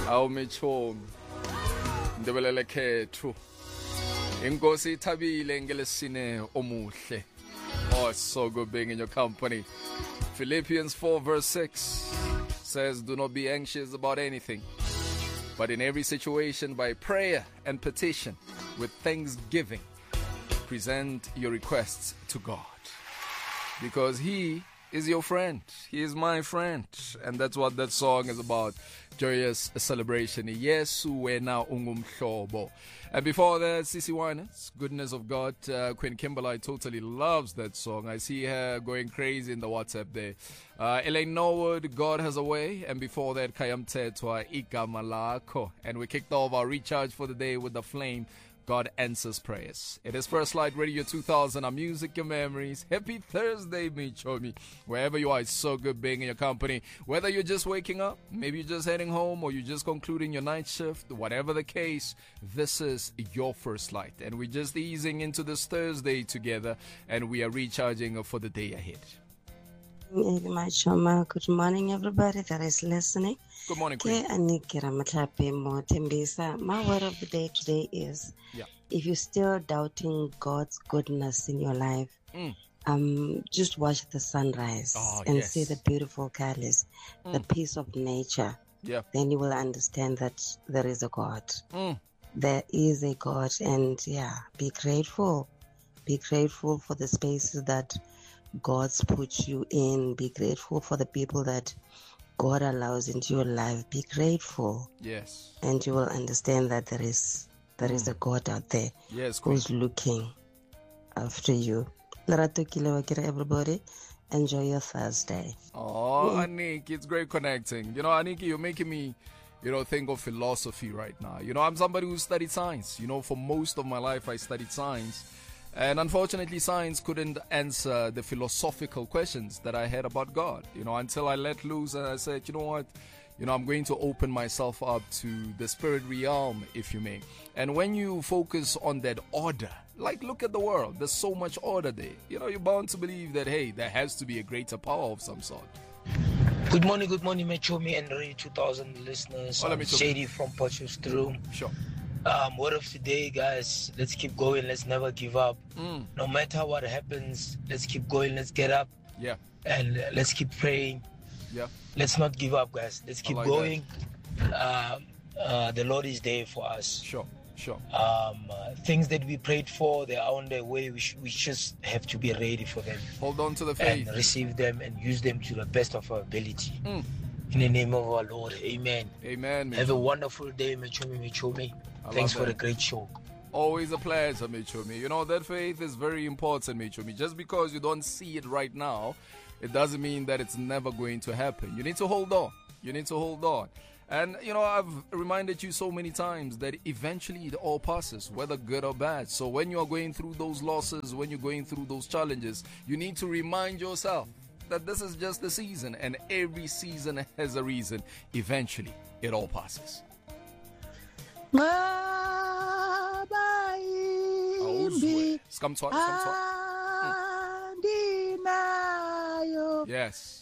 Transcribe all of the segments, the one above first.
awumechomi ndebelele khethu inkosi ithabile ngelesine omuhle. Oh, it's so good being in your company. Philippians 4 verse 6 says, do not be anxious about anything, but in every situation by prayer and petition with thanksgiving present your requests to God, because He is your friend. He is my friend. And that's what that song is about. Joyous celebration. Yesu wena ungumhlobo. And before that, Sissy Winans, Goodness of God. Queen Kimberly totally loves that song. I see her going crazy in the WhatsApp there. Elaine Norwood, God Has a Way. And before that, Kayam Tetwa, Igama Lako. And we kicked off our recharge for the day with The Flame. God answers prayers. It is First Light Radio 2000, our music, your memories. Happy Thursday, Michomi. Wherever you are, it's so good being in your company. Whether you're just waking up, maybe you're just heading home, or you're just concluding your night shift, whatever the case, this is your First Light. And we're just easing into this Thursday together, and we are recharging for the day ahead. Good morning, everybody that is listening. Good morning, Queen. My word of the day today is, if you're still doubting God's goodness in your life, just watch the sunrise and see the beautiful colors, the peace of nature. Then you will understand that there is a God. There is a God, and be grateful. Be grateful for the spaces that God's put you in. Be grateful for the people that God allows into your life. Be grateful. Yes. And you will understand that there is a God out there who's looking after you. Lerato kilewakira, everybody. Enjoy your Thursday. Oh, Aniki, it's great connecting. You know, Aniki, you're making me, think of philosophy right now. I'm somebody who studied science. For most of my life, I studied science. And unfortunately, science couldn't answer the philosophical questions that I had about God, until I let loose and I said, you know what, I'm going to open myself up to the spirit realm, if you may. And when you focus on that order, like look at the world, there's so much order there. You're bound to believe that, hey, there has to be a greater power of some sort. Good morning, Mechomi and Radio 2000 listeners. I'm Shady from Potchefstroom. Sure. Word of today, guys, let's keep going. Let's never give up. No matter what happens, let's keep going. Let's get up. Yeah. And let's keep praying. Yeah. Let's not give up, guys. Let's keep going. The Lord is there for us. Sure. Things that we prayed for, they are on their way. We just have to be ready for them. Hold on to the faith. And receive them and use them to the best of our ability. In the name of our Lord. Amen. Amen. Have a wonderful day, Mechomi. Thanks for the great show. Always a pleasure, Michomi. That faith is very important, Michomi. Just because you don't see it right now, it doesn't mean that it's never going to happen. You need to hold on. And, I've reminded you so many times that eventually it all passes, whether good or bad. So when you are going through those losses, when you're going through those challenges, you need to remind yourself that this is just the season, and every season has a reason. Eventually, it all passes. Yes.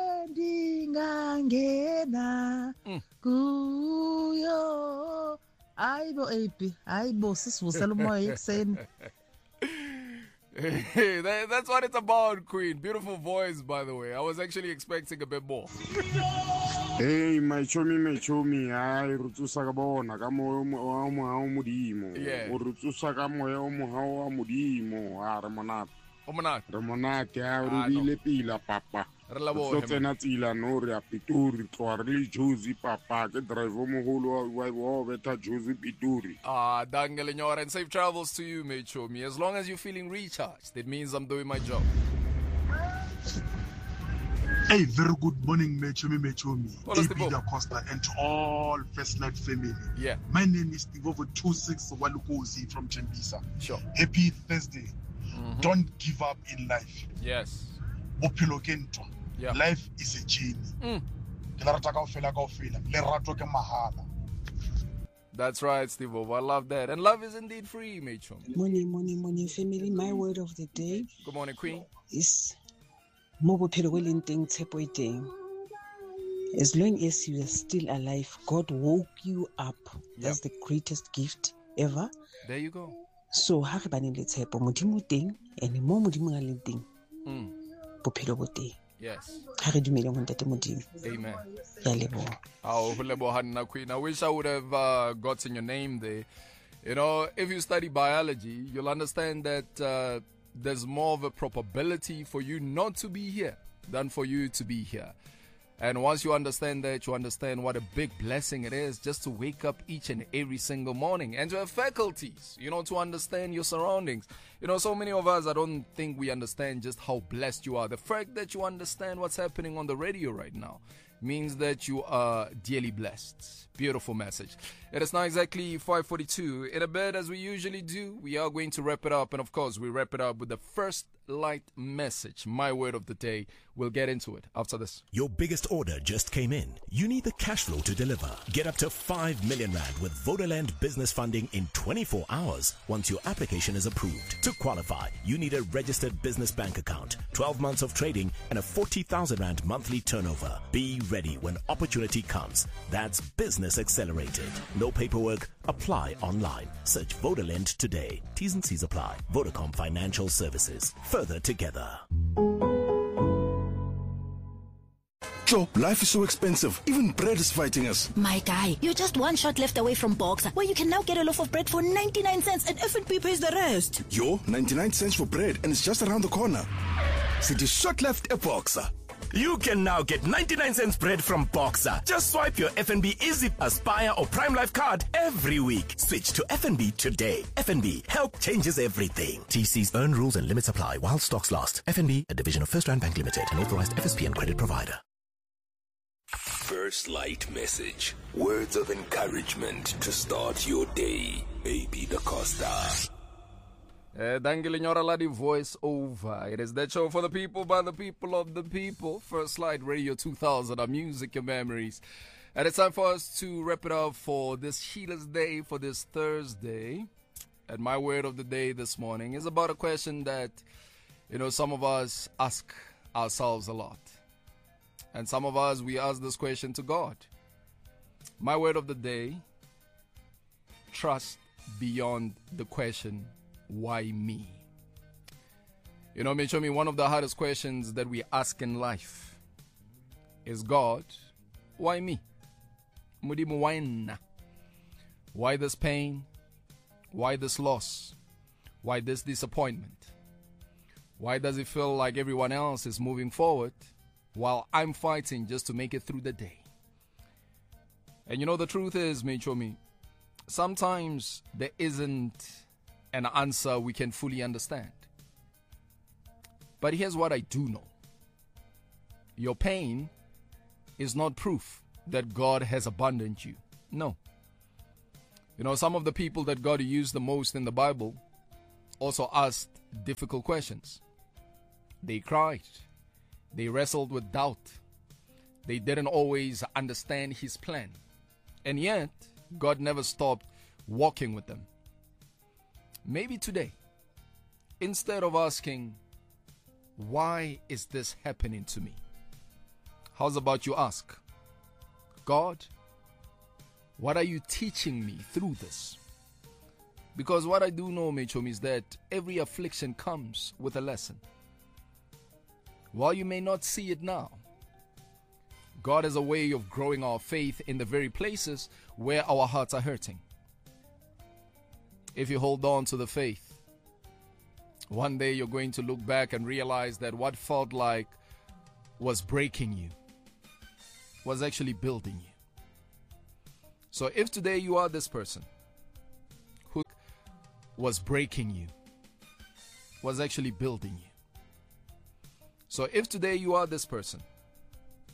Hey, that's what it's about, Queen. Beautiful voice, by the way. I was actually expecting a bit more. Hey, my chomi, I rutsusa ka bona ka moyo wa modimo. O rutsusa ka moyo wa modimo. Remonate a rubile pila papa. So tsena tsila no re a Pitori tloa re le Josie papa ke driver mogolo wa beta Josie Pitori. Danke lenyora, and safe travels to you, Mechomi. As long as you're feeling recharged, it means I'm doing my job. Hey, very good morning, Mechomi. AB Da Costa and to all First Light family. Yeah. My name is Steve over 26 Walukosi from Chembisa. Sure. Happy Thursday. Don't give up in life. Yes. Yeah. Life is a journey. That's right, Steve. I love that. And love is indeed free, Mechomi. Morning, family. My word of the day. Good morning, Queen. Is mo bophelo bo leng teng tshepo e teng. As long as you are still alive, God woke you up. That's the greatest gift ever. There you go. So ha re bane le tshepo modimo teng and mo modimo a le teng. Bophelo bo teng. Yes. Ha re dumele mo ntate modimo. Amen. Ya leboha. I wish I would have gotten your name there. You know, if you study biology, you'll understand that there's more of a probability for you not to be here than for you to be here. And once you understand that, you understand what a big blessing it is just to wake up each and every single morning and to have faculties, you know, to understand your surroundings. You know, so many of us, I don't think we understand just how blessed you are. The fact that you understand what's happening on the radio right now means that you are dearly blessed. Beautiful message. It is now exactly 5:42. In a bit, as we usually do, we are going to wrap it up. And of course, we wrap it up with the first light message, my word of the day. We'll get into it after this. Your biggest order just came in. You need the cash flow to deliver. Get up to 5 million rand with Vodaland business funding in 24 hours once your application is approved. To qualify, you need a registered business bank account, 12 months of trading, and a 40,000 rand monthly turnover. Be ready when opportunity comes. That's business accelerated. No paperwork. Apply online. Search Vodaland today. T's and C's apply. Vodacom Financial Services. Further together. Joe, life is so expensive. Even bread is fighting us. My guy, you're just one shot left away from Boxer, where you can now get a loaf of bread for 99 cents and F&B pays the rest. Yo, 99 cents for bread and it's just around the corner. City shot left at Boxer. You can now get 99 cents bread from Boxer. Just swipe your FNB Easy, Aspire or Prime Life card every week. Switch to FNB today. FNB, help changes everything. TC's earn rules and limits apply while stocks last. FNB, a division of First Rand Bank Limited, an authorized FSP and credit provider. First light message. Words of encouragement to start your day. AB Da Costa. Dangilenyora Ladi voice over. It is that show for the people, by the people, of the people. First Light Radio 2000, our music, your memories. And it's time for us to wrap it up for this Healers Day, for this Thursday. And my word of the day this morning is about a question that, you know, some of us ask ourselves a lot. And some of us, we ask this question to God. My word of the day, trust beyond the question, why me? You know, Mechomi, one of the hardest questions that we ask in life is, God, why me? Mudimu, why na? Why this pain? Why this loss? Why this disappointment? Why does it feel like everyone else is moving forward while I'm fighting just to make it through the day? And you know, the truth is, Mechomi, sometimes there isn't an answer we can fully understand. But here's what I do know. Your pain is not proof that God has abandoned you. No. You know, some of the people that God used the most in the Bible also asked difficult questions. They cried. They wrestled with doubt. They didn't always understand His plan. And yet, God never stopped walking with them. Maybe today, instead of asking, why is this happening to me? How's about you ask, God, what are you teaching me through this? Because what I do know, Mechom, is that every affliction comes with a lesson. While you may not see it now, God has a way of growing our faith in the very places where our hearts are hurting. If you hold on to the faith, one day you're going to look back and realize that what felt like was breaking you was actually building you. So if today you are this person who was breaking you, was actually building you. So if today you are this person